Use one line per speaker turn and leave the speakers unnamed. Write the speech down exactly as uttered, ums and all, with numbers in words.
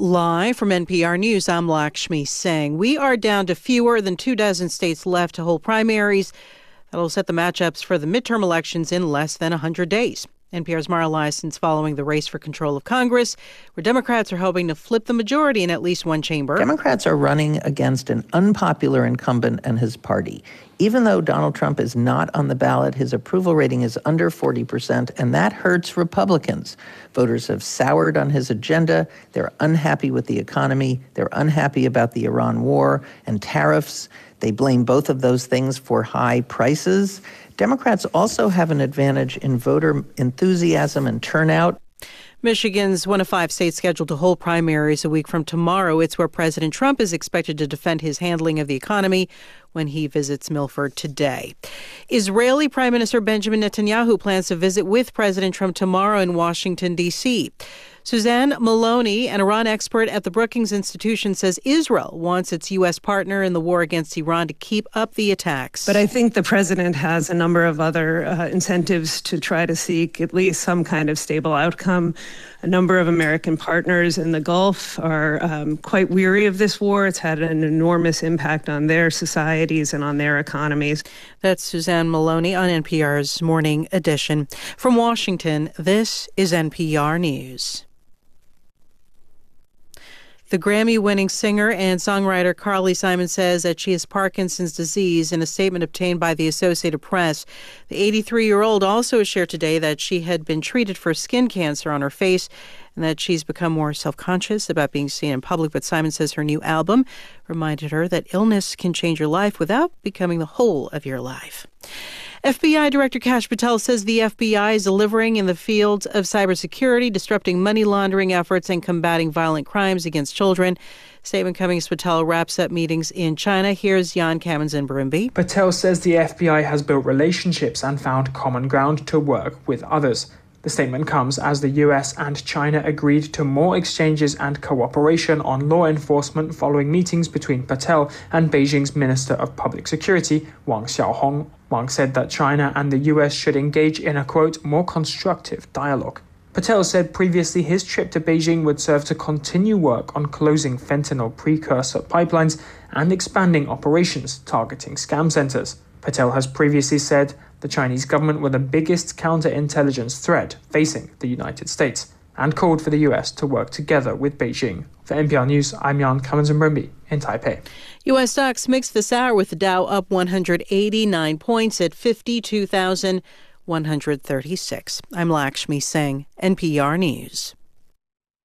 Live from N P R News, I'm Lakshmi Singh. We are down to fewer than two dozen states left to hold primaries. That'll set the matchups for the midterm elections in less than one hundred days. N P R's Mara Liason's following the race for control of Congress, where Democrats are hoping to flip the majority in at least one chamber.
Democrats are running against an unpopular incumbent and his party. Even though Donald Trump is not on the ballot, his approval rating is under forty percent, and that hurts Republicans. Voters have soured on his agenda. They're unhappy with the economy. They're unhappy about the Iran war and tariffs. They blame both of those things for high prices. Democrats also have an advantage in voter enthusiasm and turnout.
Michigan's one of five states scheduled to hold primaries a week from tomorrow. It's where President Trump is expected to defend his handling of the economy when he visits Milford today. Israeli Prime Minister Benjamin Netanyahu plans to visit with President Trump tomorrow in Washington, D C Suzanne Maloney, an Iran expert at the Brookings Institution, says Israel wants its U S partner in the war against Iran to keep up the attacks.
But I think the president has a number of other uh, incentives to try to seek at least some kind of stable outcome. A number of American partners in the Gulf are um, quite weary of this war. It's had an enormous impact on their societies and on their economies.
That's Suzanne Maloney on N P R's Morning Edition. From Washington, this is N P R News. The Grammy-winning singer and songwriter Carly Simon says that she has Parkinson's disease. In a statement obtained by the Associated Press, the eighty-three-year-old also shared today that she had been treated for skin cancer on her face and that she's become more self-conscious about being seen in public. But Simon says her new album reminded her that illness can change your life without becoming the whole of your life. F B I Director Kash Patel says the F B I is delivering in the fields of cybersecurity, disrupting money laundering efforts, and combating violent crimes against children. Statement coming as Patel wraps up meetings in China. Here's Jan Kamens in Burundi.
Patel says the F B I has built relationships and found common ground to work with others. The statement comes as the U S and China agreed to more exchanges and cooperation on law enforcement following meetings between Patel and Beijing's Minister of Public Security, Wang Xiaohong. Wang said that China and the U S should engage in a, quote, more constructive dialogue. Patel said previously his trip to Beijing would serve to continue work on closing fentanyl precursor pipelines and expanding operations targeting scam centers. Patel has previously said the Chinese government were the biggest counterintelligence threat facing the United States and called for the U S to work together with Beijing. For N P R News, I'm Jan Kamens in Burundi in Taipei.
U S stocks mixed this hour with the Dow up one hundred eighty-nine points at fifty-two thousand one hundred thirty-six. I'm Lakshmi Singh, N P R News.